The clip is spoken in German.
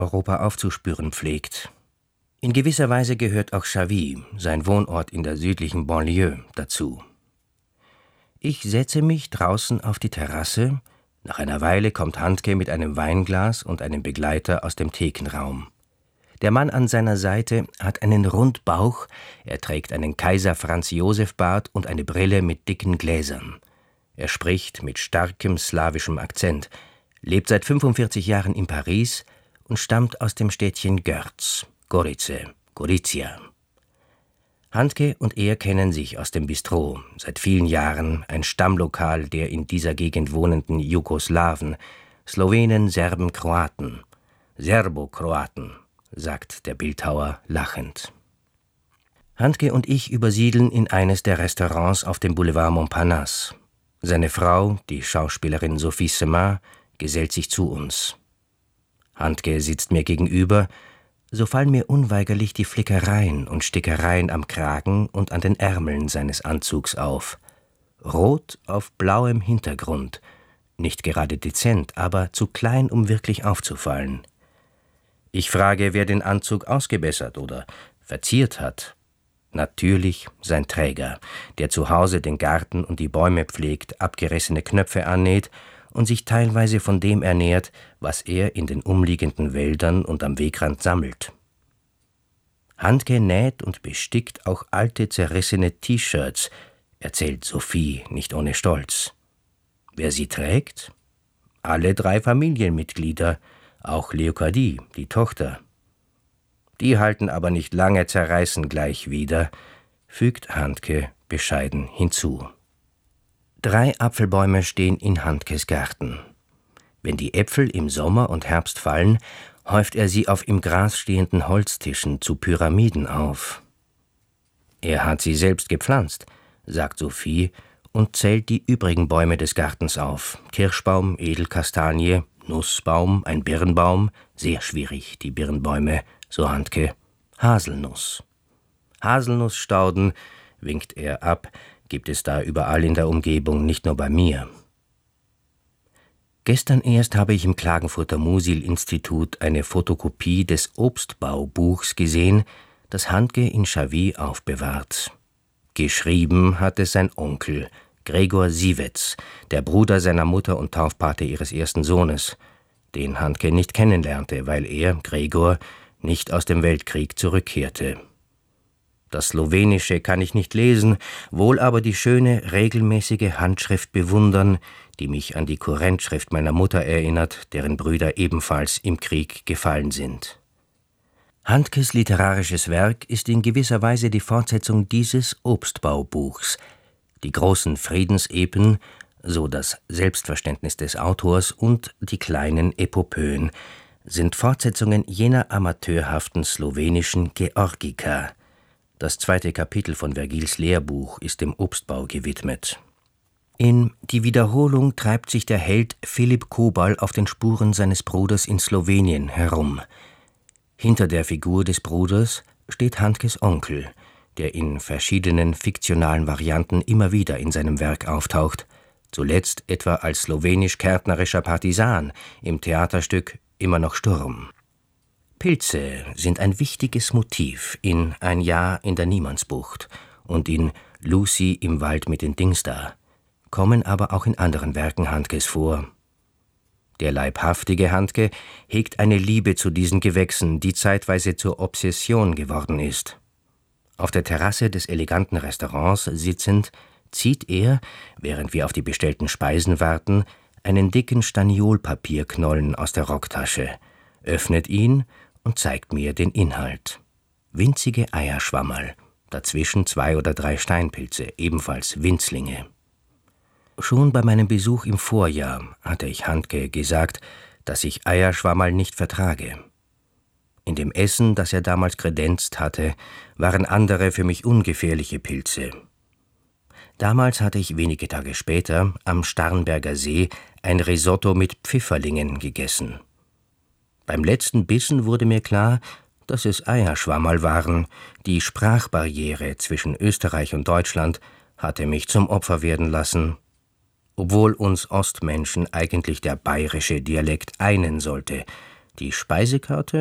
Europa aufzuspüren pflegt. In gewisser Weise gehört auch Chavy, sein Wohnort in der südlichen Banlieue, dazu. Ich setze mich draußen auf die Terrasse. Nach einer Weile kommt Handke mit einem Weinglas und einem Begleiter aus dem Thekenraum. Der Mann an seiner Seite hat einen Rundbauch, er trägt einen Kaiser-Franz-Josef-Bart und eine Brille mit dicken Gläsern. Er spricht mit starkem slawischem Akzent, lebt seit 45 Jahren in Paris und stammt aus dem Städtchen Görz, Gorizia. Handke und er kennen sich aus dem Bistro, seit vielen Jahren ein Stammlokal der in dieser Gegend wohnenden Jugoslawen, Slowenen, Serben, Kroaten. Serbo-Kroaten, sagt der Bildhauer lachend. Handke und ich übersiedeln in eines der Restaurants auf dem Boulevard Montparnasse. Seine Frau, die Schauspielerin Sophie Semin, gesellt sich zu uns. Handke sitzt mir gegenüber, so fallen mir unweigerlich die Flickereien und Stickereien am Kragen und an den Ärmeln seines Anzugs auf. Rot auf blauem Hintergrund, nicht gerade dezent, aber zu klein, um wirklich aufzufallen. Ich frage, wer den Anzug ausgebessert oder verziert hat. Natürlich sein Träger, der zu Hause den Garten und die Bäume pflegt, abgerissene Knöpfe annäht und sich teilweise von dem ernährt, was er in den umliegenden Wäldern und am Wegrand sammelt. Handke näht und bestickt auch alte, zerrissene T-Shirts, erzählt Sophie nicht ohne Stolz. Wer sie trägt? Alle 3 Familienmitglieder, auch Leokadie, die Tochter. Die halten aber nicht lange, zerreißen gleich wieder, fügt Handke bescheiden hinzu. 3 Apfelbäume stehen in Handkes Garten. Wenn die Äpfel im Sommer und Herbst fallen, häuft er sie auf im Gras stehenden Holztischen zu Pyramiden auf. Er hat sie selbst gepflanzt, sagt Sophie und zählt die übrigen Bäume des Gartens auf. Kirschbaum, Edelkastanie, Nussbaum, ein Birnbaum, sehr schwierig, die Birnbäume, so Handke, Haselnuss. Haselnussstauden, winkt er ab, gibt es da überall in der Umgebung, nicht nur bei mir. Gestern erst habe ich im Klagenfurter Musil-Institut eine Fotokopie des Obstbaubuchs gesehen, das Handke in Chavy aufbewahrt. Geschrieben hat es sein Onkel, Gregor Siewetz, der Bruder seiner Mutter und Taufpate ihres ersten Sohnes, den Handke nicht kennenlernte, weil er, Gregor, nicht aus dem Weltkrieg zurückkehrte. Das Slowenische kann ich nicht lesen, wohl aber die schöne, regelmäßige Handschrift bewundern, die mich an die Kurrentschrift meiner Mutter erinnert, deren Brüder ebenfalls im Krieg gefallen sind. Handkes literarisches Werk ist in gewisser Weise die Fortsetzung dieses Obstbaubuchs. Die großen Friedensepen, so das Selbstverständnis des Autors, und die kleinen Epopöen sind Fortsetzungen jener amateurhaften slowenischen Georgika. Das 2. Kapitel von Vergils Lehrbuch ist dem Obstbau gewidmet. In Die Wiederholung treibt sich der Held Philipp Kobal auf den Spuren seines Bruders in Slowenien herum. Hinter der Figur des Bruders steht Handkes Onkel, der in verschiedenen fiktionalen Varianten immer wieder in seinem Werk auftaucht, zuletzt etwa als slowenisch-kärntnerischer Partisan im Theaterstück Immer noch Sturm. Pilze sind ein wichtiges Motiv in Ein Jahr in der Niemandsbucht und in Lucy im Wald mit den Dings da, kommen aber auch in anderen Werken Handkes vor. Der leibhaftige Handke hegt eine Liebe zu diesen Gewächsen, die zeitweise zur Obsession geworden ist. Auf der Terrasse des eleganten Restaurants sitzend, zieht er, während wir auf die bestellten Speisen warten, einen dicken Staniolpapierknollen aus der Rocktasche, öffnet ihn und zeigt mir den Inhalt. Winzige Eierschwammerl, dazwischen 2 oder 3 Steinpilze, ebenfalls Winzlinge. Schon bei meinem Besuch im Vorjahr hatte ich Handke gesagt, dass ich Eierschwammerl nicht vertrage. In dem Essen, das er damals kredenzt hatte, waren andere für mich ungefährliche Pilze. Damals hatte ich wenige Tage später am Starnberger See ein Risotto mit Pfifferlingen gegessen. Beim letzten Bissen wurde mir klar, dass es Eierschwammerl waren. Die Sprachbarriere zwischen Österreich und Deutschland hatte mich zum Opfer werden lassen. Obwohl uns Ostmenschen eigentlich der bayerische Dialekt einen sollte, Die Speisekarte